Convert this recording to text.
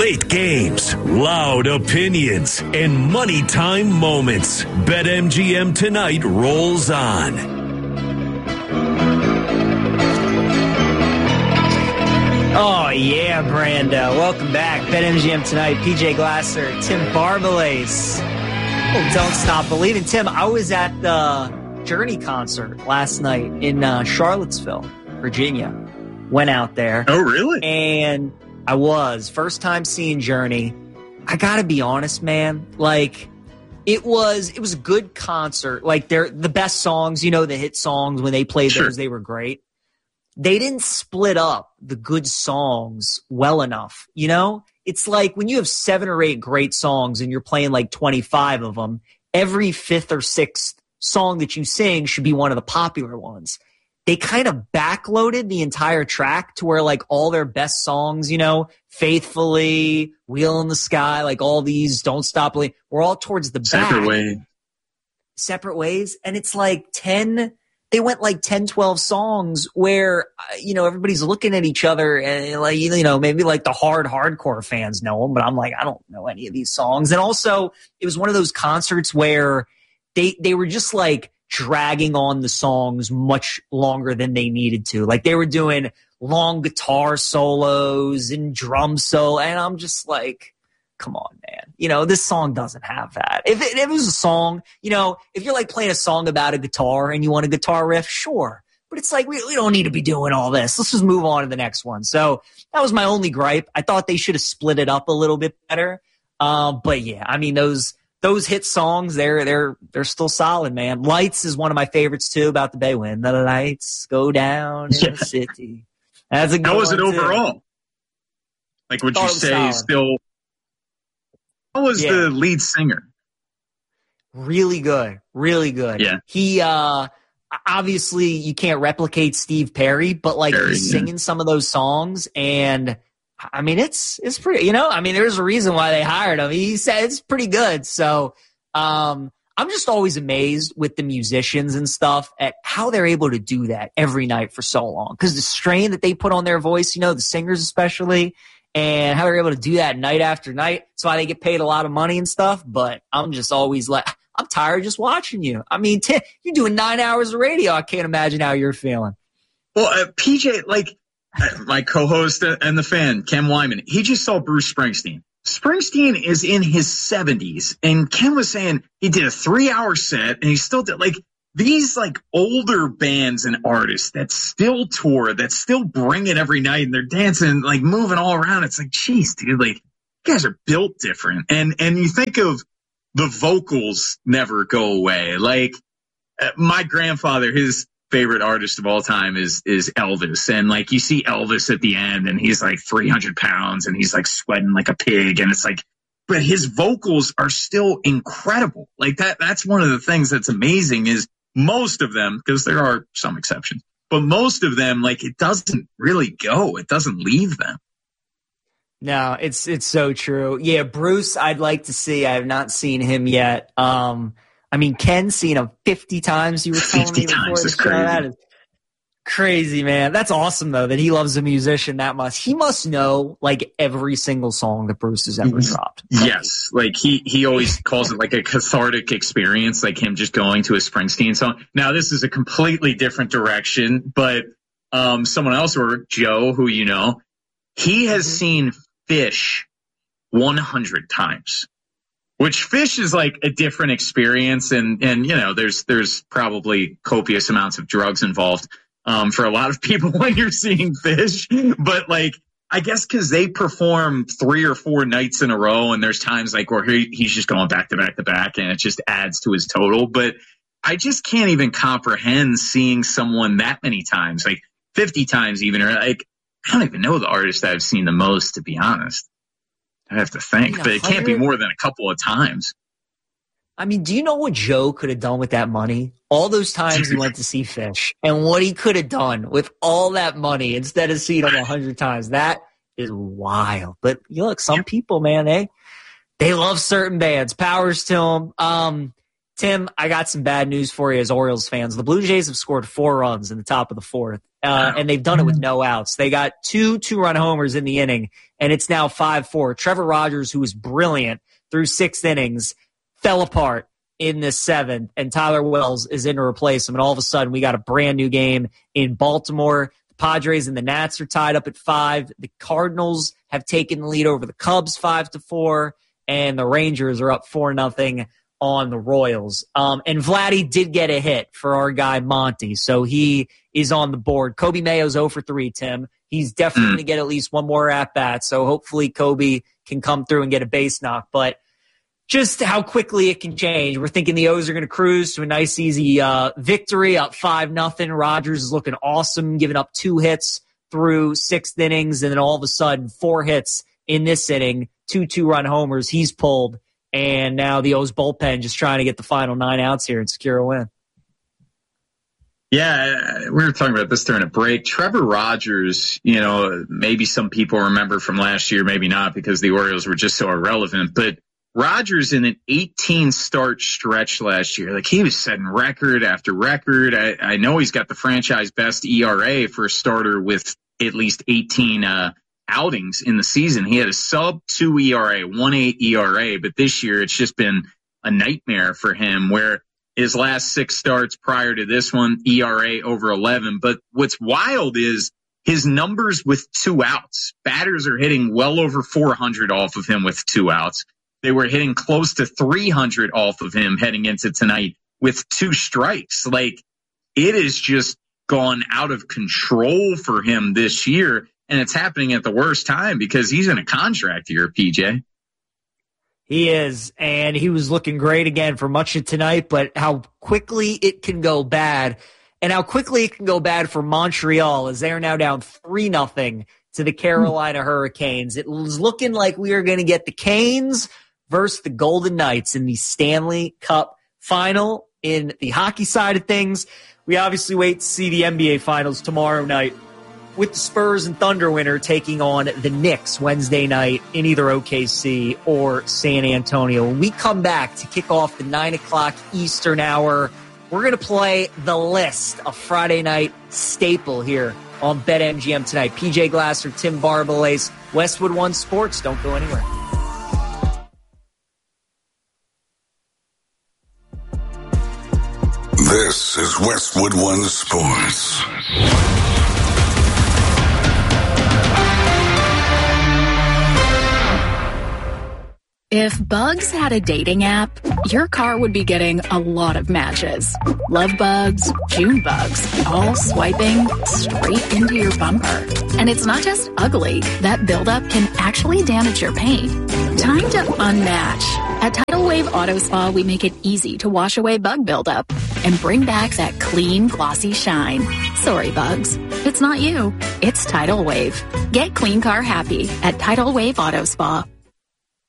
Late games, loud opinions, and money time moments. BetMGM Tonight rolls on. Oh, yeah, Brando. Welcome back. BetMGM Tonight. PJ Glasser, Tim Barbalace. Oh, don't stop believing. Tim, I was at the Journey concert last night in Charlottesville, Virginia. Went out there. Oh, really? And I was. First time seeing Journey. I gotta be honest, man. Like, it was a good concert. Like, they're the best songs, you know, the hit songs, when they played those, they were great. They didn't split up the good songs well enough, you know? It's like when you have 7 or 8 great songs and you're playing like 25 of them, every 5th or 6th song that you sing should be one of the popular ones. They kind of backloaded the entire track to where like all their best songs, you know, Faithfully, Wheel in the Sky, like all these, Don't Stop Believing, we're all towards the back. Separate ways. And it's like they went like 10, 12 songs where, you know, everybody's looking at each other and like, you know, maybe like the hardcore fans know them, but I'm like, I don't know any of these songs. And also it was one of those concerts where they were just like dragging on the songs much longer than they needed to. Like they were doing long guitar solos and drum solo. And I'm just like, come on, man. You know, this song doesn't have that. If it was a song, you know, if you're like playing a song about a guitar and you want a guitar riff, sure. But it's like, we don't need to be doing all this. Let's just move on to the next one. So that was my only gripe. I thought they should have split it up a little bit better. But yeah, I mean, those hit songs, they're still solid, man. Lights is one of my favorites too, about the Bay. When the lights go down in the city. That's a good How was it one, overall? Too. Like, would you say still? How was the lead singer? Really good. Really good. Yeah. He, obviously you can't replicate Steve Perry, but like he's singing some of those songs and I mean, it's pretty, you know, I mean, there's a reason why they hired him. He said it's pretty good. So, I'm just always amazed with the musicians and stuff at how they're able to do that every night for so long. Cause the strain that they put on their voice, you know, the singers especially, and how they're able to do that night after night. That's why they get paid a lot of money and stuff. But I'm just always like, I'm tired just watching you. I mean, you're doing 9 hours of radio. I can't imagine how you're feeling. Well, PJ, like my co-host and the fan, Ken Wyman, he just saw Bruce Springsteen. Springsteen is in his 70s. And Ken was saying he did a 3-hour set and he still did like these like older bands and artists that still tour, that still bring it every night and they're dancing, like moving all around. It's like, geez, dude, like you guys are built different. And you think of the vocals never go away. Like my grandfather, his favorite artist of all time is Elvis. And like you see Elvis at the end and he's like 300 pounds and he's like sweating like a pig. And it's like, but his vocals are still incredible. Like that's one of the things that's amazing is most of them, because there are some exceptions, but most of them, like it doesn't really go. It doesn't leave them. No, it's so true. Yeah, Bruce, I'd like to see. I have not seen him yet. I mean, Ken's seen him 50 times. You were telling me before the show. That is crazy, man. That's awesome, though, that he loves a musician that much. He must know, like, every single song that Bruce has ever dropped. Yes. Like, he always calls it, like, a cathartic experience, like him just going to a Springsteen song. Now, this is a completely different direction, but someone else, or Joe, who you know, he has seen Fish 100 times. Which Fish is like a different experience, and you know, there's probably copious amounts of drugs involved for a lot of people when you're seeing Fish. But like, I guess because they perform 3 or 4 nights in a row, and there's times like where he's just going back to back to back, and it just adds to his total. But I just can't even comprehend seeing someone that many times, like 50 times even, or like I don't even know the artist that I've seen the most, to be honest. I have to think, but it can't be more than a couple of times. I mean, do you know what Joe could have done with that money? All those times he went to see Fish, and what he could have done with all that money instead of seeing him 100 times. That is wild. But look, some people, man, they love certain bands. Powers to them. Tim, I got some bad news for you as Orioles fans. The Blue Jays have scored 4 runs in the top of the 4th, and they've done it with no outs. They got 2 2-run homers in the inning, and it's now 5-4. Trevor Rogers, who was brilliant through 6 innings, fell apart in the 7th, and Tyler Wells is in to replace him. And all of a sudden, we got a brand new game in Baltimore. The Padres and the Nats are tied up at 5. The Cardinals have taken the lead over the Cubs 5-4, and the Rangers are up 4-0 on the Royals. And Vladdy did get a hit for our guy Monty, so he is on the board. Kobe Mayo's 0 for 3, Tim. He's definitely going to get at least one more at-bat, so hopefully Kobe can come through and get a base knock. But just how quickly it can change. We're thinking the O's are going to cruise to a nice, easy victory, up 5-0. Rogers is looking awesome, giving up 2 hits through 6 innings, and then all of a sudden 4 hits in this inning, 2 2-run homers he's pulled. And now the O's bullpen just trying to get the final 9 outs here and secure a win. Yeah, we were talking about this during a break. Trevor Rogers, maybe some people remember from last year, maybe not because the Orioles were just so irrelevant. But Rogers in an 18-start stretch last year, he was setting record after record. I know he's got the franchise best ERA for a starter with at least 18 outings in the season. He had a sub-2 ERA, 1.8 ERA, but this year it's just been a nightmare for him where his last 6 starts prior to this one, ERA over 11. But what's wild is his numbers with 2 outs. Batters are hitting well over 400 off of him with 2 outs. They were hitting close to 300 off of him heading into tonight with 2 strikes. It has just gone out of control for him this year. And it's happening at the worst time because he's in a contract year, PJ. He is, and he was looking great again for much of tonight, but how quickly it can go bad, and how quickly it can go bad for Montreal as they are now down 3-0 to the Carolina Hurricanes. It was looking like we were going to get the Canes versus the Golden Knights in the Stanley Cup final. In the hockey side of things, we obviously wait to see the NBA Finals tomorrow night, with the Spurs and Thunder winner taking on the Knicks Wednesday night in either OKC or San Antonio. When we come back to kick off the 9 o'clock Eastern hour, we're going to play The List, a Friday night staple here on BetMGM tonight. PJ Glasser, Tim Barbalace, Westwood One Sports. Don't go anywhere. This is Westwood One Sports. If Bugs had a dating app, your car would be getting a lot of matches. Love bugs, June bugs, all swiping straight into your bumper. And it's not just ugly. That buildup can actually damage your paint. Time to unmatch. At Tidal Wave Auto Spa, we make it easy to wash away bug buildup and bring back that clean, glossy shine. Sorry, bugs. It's not you. It's Tidal Wave. Get clean car happy at Tidal Wave Auto Spa.